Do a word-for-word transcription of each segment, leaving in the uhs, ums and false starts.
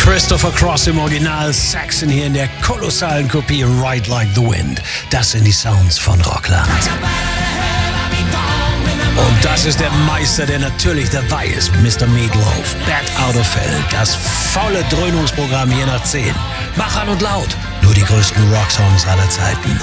Christopher Cross im Original, Saxon hier in der kolossalen Kopie Ride Like the Wind. Das sind die Sounds von Rockland. Und das ist der Meister, der natürlich dabei ist, Mister Meatloaf, Bat Out of Hell, das volle Dröhnungsprogramm hier nach zehn. Mach an und laut, nur die größten Rocksongs aller Zeiten.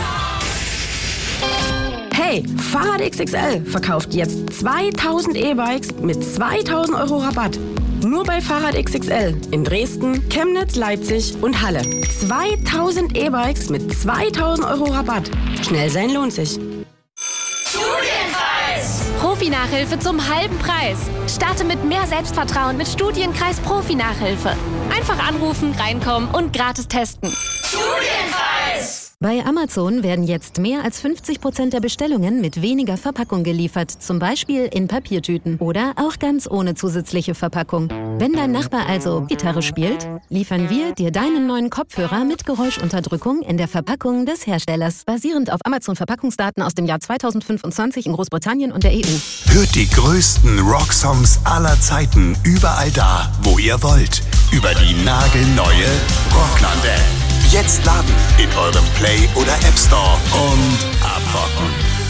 Hey, Fahrrad X X L verkauft jetzt zweitausend E-Bikes mit zweitausend Euro Rabatt. Nur bei Fahrrad X X L in Dresden, Chemnitz, Leipzig und Halle. zweitausend E-Bikes mit zweitausend Euro Rabatt. Schnell sein lohnt sich. Studienkreis! Profi-Nachhilfe zum halben Preis. Starte mit mehr Selbstvertrauen mit Studienkreis Profi-Nachhilfe. Einfach anrufen, reinkommen und gratis testen. Studienkreis! Bei Amazon werden jetzt mehr als fünfzig Prozent der Bestellungen mit weniger Verpackung geliefert, zum Beispiel in Papiertüten oder auch ganz ohne zusätzliche Verpackung. Wenn dein Nachbar also Gitarre spielt, liefern wir dir deinen neuen Kopfhörer mit Geräuschunterdrückung in der Verpackung des Herstellers, basierend auf Amazon-Verpackungsdaten aus dem Jahr zweitausendfünfundzwanzig in Großbritannien und der E U. Hört die größten Rocksongs aller Zeiten überall da, wo ihr wollt. Über die nagelneue Rockland-App. Jetzt laden in eurem Play- oder App Store und abrocken.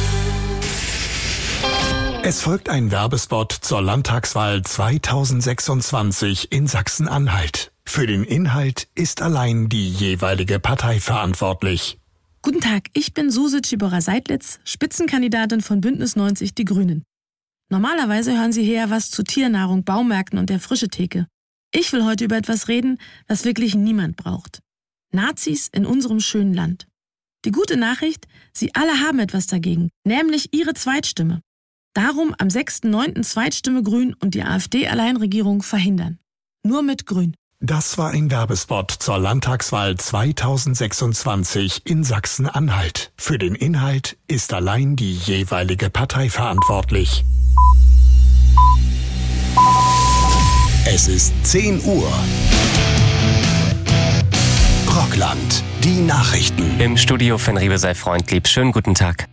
Es folgt ein Werbespot zur Landtagswahl zweitausendsechsundzwanzig in Sachsen-Anhalt. Für den Inhalt ist allein die jeweilige Partei verantwortlich. Guten Tag, ich bin Suse Tschiborra-Seidlitz, Spitzenkandidatin von Bündnis neunzig Die Grünen. Normalerweise hören Sie hier was zu Tiernahrung, Baumärkten und der frische Theke. Ich will heute über etwas reden, was wirklich niemand braucht. Nazis in unserem schönen Land. Die gute Nachricht, sie alle haben etwas dagegen, nämlich ihre Zweitstimme. Darum am sechsten neunten Zweitstimme Grün und die AfD-Alleinregierung verhindern. Nur mit Grün. Das war ein Werbespot zur Landtagswahl zweitausendsechsundzwanzig in Sachsen-Anhalt. Für den Inhalt ist allein die jeweilige Partei verantwortlich. Es ist zehn Uhr. Rockland, die Nachrichten. Im Studio Fenribe sei freundlieb. Schönen guten Tag.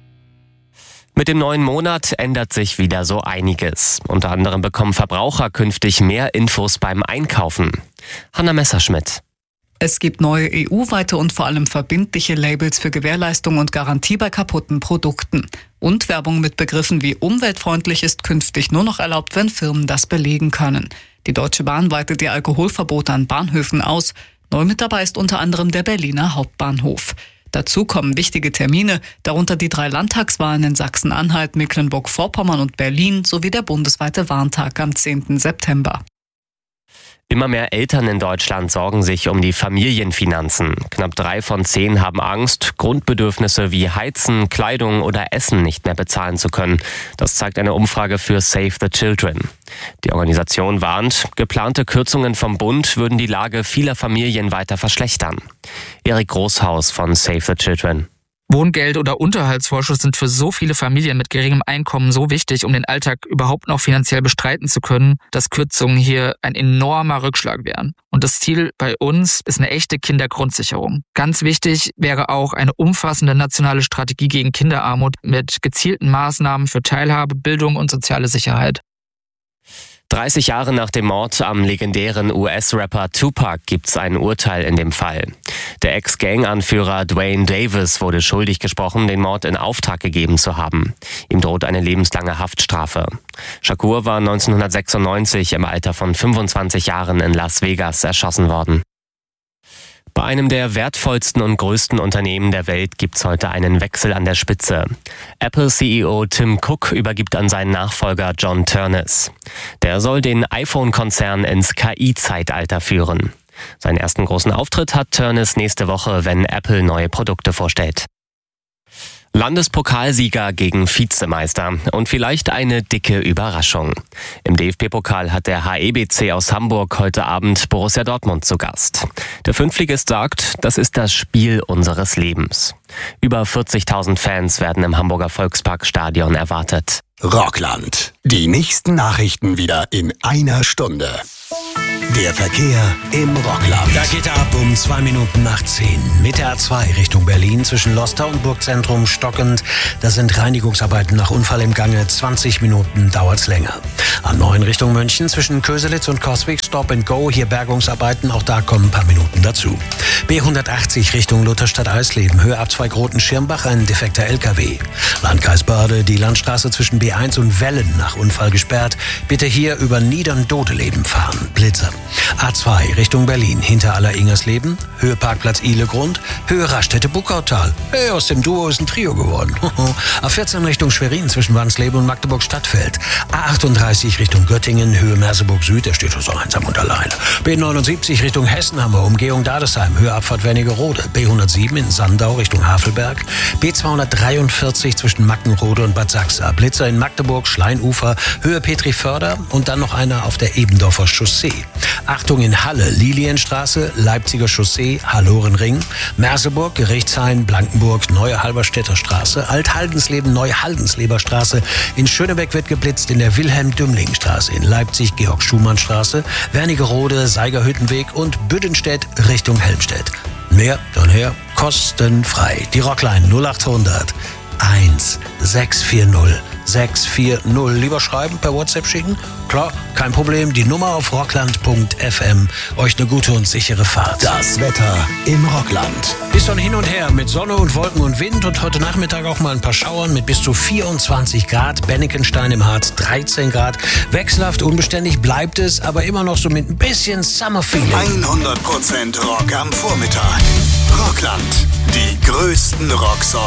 Mit dem neuen Monat ändert sich wieder so einiges. Unter anderem bekommen Verbraucher künftig mehr Infos beim Einkaufen. Hanna Messerschmidt. Es gibt neue E U-weite und vor allem verbindliche Labels für Gewährleistung und Garantie bei kaputten Produkten. Und Werbung mit Begriffen wie umweltfreundlich ist künftig nur noch erlaubt, wenn Firmen das belegen können. Die Deutsche Bahn weitet die Alkoholverbote an Bahnhöfen aus. Neu mit dabei ist unter anderem der Berliner Hauptbahnhof. Dazu kommen wichtige Termine, darunter die drei Landtagswahlen in Sachsen-Anhalt, Mecklenburg-Vorpommern und Berlin sowie der bundesweite Warntag am zehnten September. Immer mehr Eltern in Deutschland sorgen sich um die Familienfinanzen. Knapp drei von zehn haben Angst, Grundbedürfnisse wie Heizen, Kleidung oder Essen nicht mehr bezahlen zu können. Das zeigt eine Umfrage für Save the Children. Die Organisation warnt, geplante Kürzungen vom Bund würden die Lage vieler Familien weiter verschlechtern. Erik Großhaus von Save the Children. Wohngeld oder Unterhaltsvorschuss sind für so viele Familien mit geringem Einkommen so wichtig, um den Alltag überhaupt noch finanziell bestreiten zu können, dass Kürzungen hier ein enormer Rückschlag wären. Und das Ziel bei uns ist eine echte Kindergrundsicherung. Ganz wichtig wäre auch eine umfassende nationale Strategie gegen Kinderarmut mit gezielten Maßnahmen für Teilhabe, Bildung und soziale Sicherheit. dreißig Jahre nach dem Mord am legendären U S-Rapper Tupac gibt's ein Urteil in dem Fall. Der Ex-Gang-Anführer Dwayne Davis wurde schuldig gesprochen, den Mord in Auftrag gegeben zu haben. Ihm droht eine lebenslange Haftstrafe. Shakur war neunzehnhundertsechsundneunzig im Alter von fünfundzwanzig Jahren in Las Vegas erschossen worden. Bei einem der wertvollsten und größten Unternehmen der Welt gibt's heute einen Wechsel an der Spitze. Apple-C E O Tim Cook übergibt an seinen Nachfolger John Ternus. Der soll den iPhone-Konzern ins K I-Zeitalter führen. Seinen ersten großen Auftritt hat Ternus nächste Woche, wenn Apple neue Produkte vorstellt. Landespokalsieger gegen Vizemeister und vielleicht eine dicke Überraschung. Im D F B-Pokal hat der H E B C aus Hamburg heute Abend Borussia Dortmund zu Gast. Der Fünftligist sagt, das ist das Spiel unseres Lebens. Über vierzigtausend Fans werden im Hamburger Volksparkstadion erwartet. Rockland. Die nächsten Nachrichten wieder in einer Stunde. Der Verkehr im Rockland. Da geht er ab um zwei Minuten nach zehn. Mit der A zwei Richtung Berlin zwischen Lostar und Burgzentrum stockend. Da sind Reinigungsarbeiten nach Unfall im Gange. zwanzig Minuten dauert's länger. A neun Richtung München zwischen Köselitz und Coswig Stop and Go. Hier Bergungsarbeiten. Auch da kommen ein paar Minuten dazu. B hundertachtzig Richtung Lutherstadt-Eisleben. Höhe Abzweig Roten-Schirmbach. Ein defekter L K W. Landkreis Börde. Die Landstraße zwischen B eins und Wellen nach Unfall gesperrt. Bitte hier über Niedern-Dodeleben fahren. Blitzer. A zwei Richtung Berlin, hinter Aller-Ingersleben, Höhe Parkplatz Ihlegrund, Höhe Raststätte-Buckautal. Hey, aus dem Duo ist ein Trio geworden. A vierzehn Richtung Schwerin zwischen Wansleben und Magdeburg-Stadtfeld. A achtunddreißig Richtung Göttingen, Höhe Merseburg Süd, der steht so einsam und allein. B neunundsiebzig Richtung Hessenhammer, Umgehung Dadesheim, Höhe Abfahrt Wernigerode. B hundertsieben in Sandau Richtung Havelberg. B zweihundertdreiundvierzig zwischen Mackenrode und Bad Sachsa. Blitzer in Magdeburg, Schleinufer, Höhe Petriförder und dann noch einer auf der Ebendorfer Chaussee. Achtung in Halle, Lilienstraße, Leipziger Chaussee, Hallorenring, Merseburg, Gerichtshain, Blankenburg, Neue Halberstädter Straße, Alt-Haldensleben, Neu-Haldensleber Straße. In Schönebeck wird geblitzt in der Wilhelm-Dümling-Straße, in Leipzig Georg-Schumann-Straße, Wernigerode, Seigerhüttenweg und Büdenstedt Richtung Helmstedt. Mehr dann her, kostenfrei. Die Rockline null achthundert eins sechs vier null sechs vier null. Lieber schreiben, per WhatsApp schicken? Klar, kein Problem. Die Nummer auf rockland punkt f m. Euch eine gute und sichere Fahrt. Das Wetter im Rockland. Ist schon hin und her mit Sonne und Wolken und Wind und heute Nachmittag auch mal ein paar Schauern mit bis zu vierundzwanzig Grad. Bennekenstein im Harz dreizehn Grad. Wechselhaft unbeständig bleibt es, aber immer noch so mit ein bisschen Summer-Feeling. hundert Prozent Rock am Vormittag. Rockland. Die größten Rocksongs